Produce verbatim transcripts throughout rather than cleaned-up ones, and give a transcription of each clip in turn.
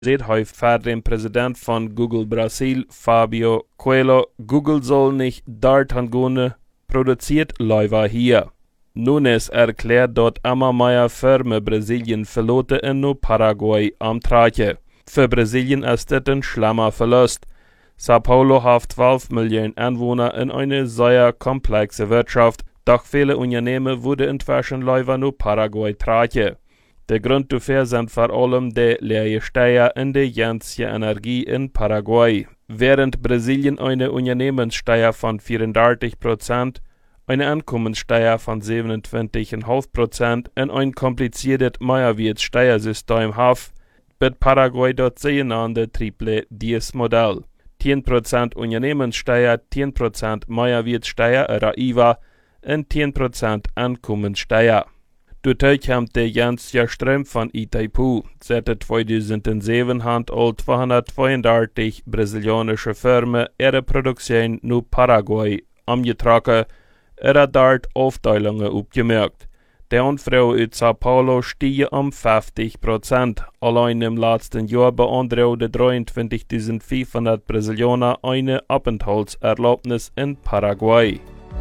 Seht heute vor dem Präsident von Google Brasil, Fabio Coelho, Google soll nicht dort hingehen, produziert Läufer hier. Nunes erklärt dort immer mehr Firmen Brasilien verloten in nur Paraguay am Trache. Für Brasilien ist das ein schlimmer Verlust. Sao Paulo hat zwölf Millionen Einwohner in eine sehr komplexe Wirtschaft, doch viele Unternehmen wurden inzwischen Läufer nur Paraguay trache. Der Grund dafür sind vor allem die leere Steuer in die ganze Energie in Paraguay. Während Brasilien eine Unternehmenssteuer von vierunddreißig Prozent, eine Einkommenssteuer von siebenundzwanzig Komma fünf Prozent und ein kompliziertes Mehrwertsteuersystem hat, wird Paraguay dort sogenannte Triple Diez Modell. zehn Prozent Unternehmenssteuer, zehn Prozent Mehrwertsteuer oder I V A und zehn Prozent Einkommenssteuer. Dadurch kommt der ganze Strom von Itaipu. Seit zweitausendsieben haben all zweihundertzweiunddreißig brasilianische Firmen ihre Produktion nur Paraguay umgetragen oder dort Aufteilungen aufgemerkt. Der Anfrage in Sao Paulo stieg um fünfzig Prozent. Allein im letzten Jahr beantragte dreiundzwanzigtausendfünfhundert Brasilianer eine Aufenthaltserlaubnis in Paraguay.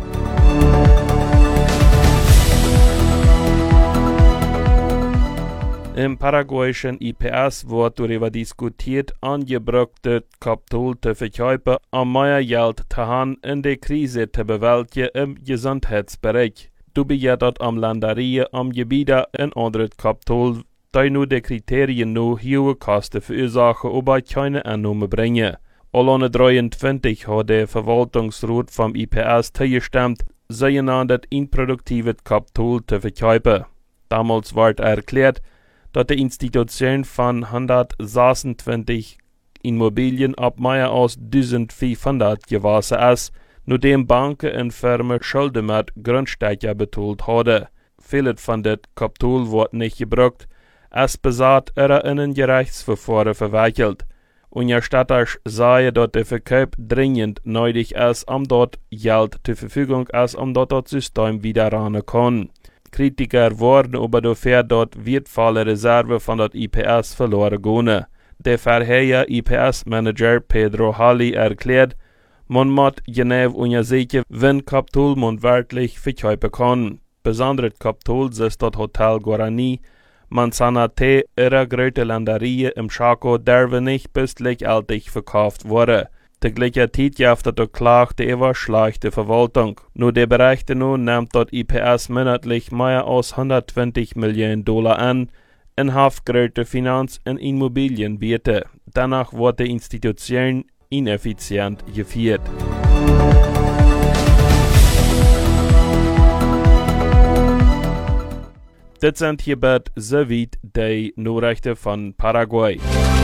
Im paraguayischen I P S wird darüber diskutiert, angebrachte Kapital zu verkaufen, um mehr Geld zu haben, in der Krise zu bewältigen im Gesundheitsbereich. Dabei dort am Ländereien, am Gebiete und anderes Kapital, die nur die Kriterien nur hohe Kosten verursachen, aber keine Annahme bringen. Alleine dreiundzwanzig hat der Verwaltungsrat vom I P S zugestimmt, sogenanntes improduktives Kapital zu verkaufen. Damals wird erklärt, dass die Institution von hundertsechsundzwanzig Immobilien ab mehr als eintausendfünfhundert gewachsen ist, nachdem Banken und Firmen Schulden mit Grundsteuer betont haben. Vieles von dem Kapital wird nicht gebraucht, es besagt oder in ein Gerichtsverfahren verwickelt. Unterstatters sagen, dass der Verkauf dringend nötig ist, um dort Geld zur Verfügung ist, um dort das System wieder ran kann. Kritiker worden aber dafür, dort wertvolle Reserve von der I P S verloren gehen. Der vorherige I P S-Manager Pedro Halli erklärt, man muss genau untersuchen, wenn Kapital man wirklich verkaufen kann. Besonders Kapital ist das Hotel Guarani, Manzanate oder große Ländereien im Chaco, der nicht bis gleichzeitig verkauft wurde. Der gleiche Zeit jaftet der Klagte über schlechte Verwaltung. Nur der Berichte nun nimmt dort I P S monatlich mehr als hundertzwanzig Millionen Dollar an, in haftgrößte Finanz- und Immobilienbiete. Danach wird die Institution ineffizient geführt. Das sind hierbei soweit die Nachrichten von Paraguay.